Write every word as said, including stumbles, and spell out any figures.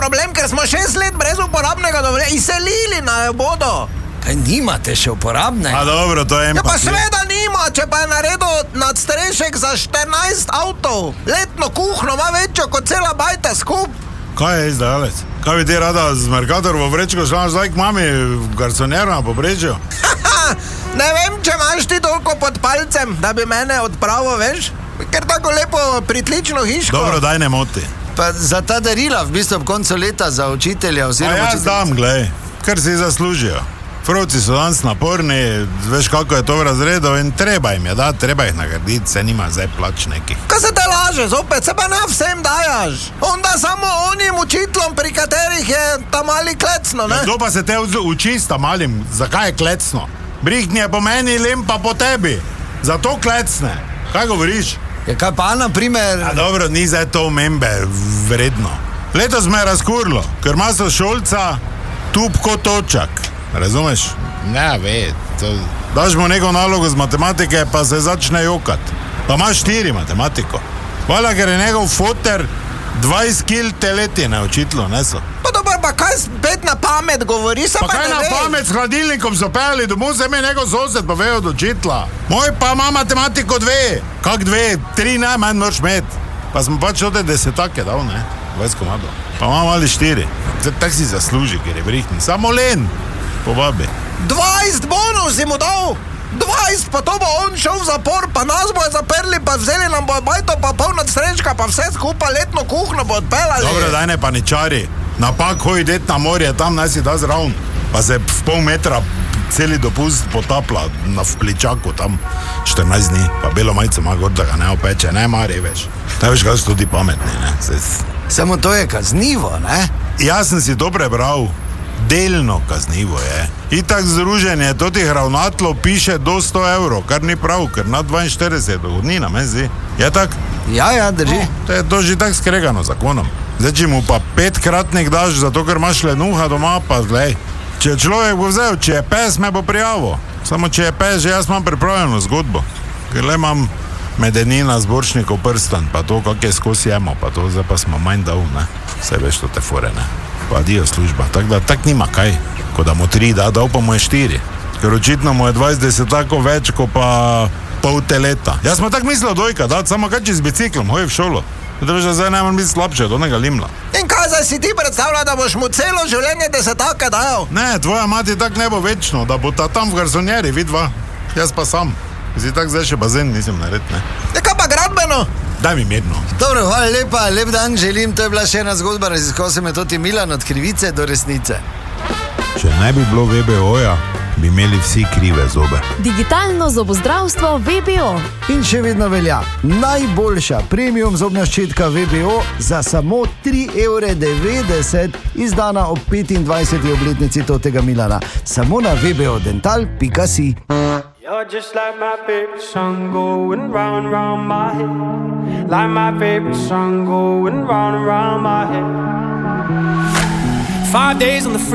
problem, ker smo šest let brez uporabnega dovoljenja, izselili na bodo. Kaj nimate še uporabne? A dobro, to je en Ja pa papir. seveda nima, če pa je naredil nadstrešek za štirinajst avtov. Letno kuhno ima večjo kot cela bajta skup. Kaj je izdajalec? Kaj bi ti rada z Mercatorjevo vrečko šla zdaj k mami v garsonjero na Pobrežju? Ne vem, če imaš ti toliko pod palcem, da bi mene odpravil, veš? Ker tako lepo pritlično hiško. Dobro, daj ne moti. Pa za ta darila v bistvu ob koncu leta za učitelja A oziroma jaz dam, glej, kar si zaslužijo. Frovci so danes naporni, veš kako je to v razredu in treba jim je dati, treba jih nagraditi, se nima zdaj plač nekih. Kaj se te laže zopet, se pa ne vsem dajaš. Onda samo onim učitelom, pri katerih je ta mali klecno, ne? Kdo pa se te vz- uči s ta malim, zakaj je klecno? Brihtni je po meni, lem pa po tebi. Zato klecne. Kaj govoriš? Je kaj pa, na primer... A dobro, ni zdaj to omembe vredno. Letos me je razkurlo, ker ima so šolca tup kot točak. Razumeš? Ne, ve, to... Daš mu neko nalogo z matematike, pa se začne jokat. Pa ima štiri matematiko. Hvala, ker je njegov foter dvajset kil teletine učitlo, ne so. Pa dobro, pa kaj spet na pamet govori, se Pa pa, kaj ne na ve. pamet s hladilnikom so peli, domov se mi njegov sosed pa ve od učitla. Moj pa ima matematiko dve. Kak dve? Tri najmanj moraš imeti. Pa smo pač od te desetake dal, ne? dvajset komadov. Pa ima mali štiri. Tak si zasluži, ker je brihtni. Samo len. Povabi. dvajset bonus si mu dal. dvajset, pa to bo on šel v zapor, pa nas bojo zaprli, pa vzeli nam bo bajto, pa polna strečka, pa vse skupaj letno kuhno bo odpelali. Dobro, daj ne paničari. Napak hoji det na morje, tam naj si da zraven. Pa se v pol metra celi dopust potapla na vpličaku tam štirinajst dni. Pa belo majico ima gor, da ga ne opeče, ne mari, veš. Ne veš, kaj so tudi pametni, ne. Se... Samo to je kaznivo, ne? Jaz sem si to prebral. Delno kaznivo je. Itak združenje totih ravnatlov piše do sto evrov, kar ni prav, ker na dvainštirideset dohodnina, meni zdi. Je tak? Ja, ja, drži. No, to je to že tak skregano zakonom. Zdaj, če mu pa petkratnik daš, zato ker imaš lenuha doma, pa glej. Če je človek bo vzel, če je pes, me bo prijavil. Samo če je pes, že jaz imam pripravljeno zgodbo. Ker le imam medenina, zborčnikov prstan, pa to, kak je skozi jemo, pa to zdaj pa smo manj dal, ne. Vse veš, to te fore, ne. Pa dio služba, tako da tak nima kaj, ko da mu tri da, dal pa mu je štiri. Ker očitno mu je dvajset desetako več, ko pa pol teleta. Jaz smo tako mislil dojka dati, samo kaj če z biciklom, hoji v šolo. Da veš, da zdaj ne moram biti slabše od onega limla. In kaj zdaj si ti predstavlja, da boš mu celo življenje desetaka dal? Ne, tvoja mati tak ne bo večno, da bo ta tam v garsonjeri, vidva. Jaz pa sam. Si tak zdaj še bazen nisem nared, ne. Ja, kaj pa gradbeno? Daj mi mirno. Dobro, hvala lepa, lep dan želim, to je bila še ena zgodba, raziskal sem je toti Milan od krivice do resnice. Če ne bi bilo V B O-ja, bi imeli vsi krive zobe. Digitalno zobozdravstvo V B O. In še vedno velja, najboljša premium zobna ščetka V B O za samo tri evre devetdeset, izdana ob petindvajseti obletnici totega Milana. Samo na v b o dental pika si. You're just like my favorite song going round and round my head. Like my favorite song going round and round my head. Five days on the free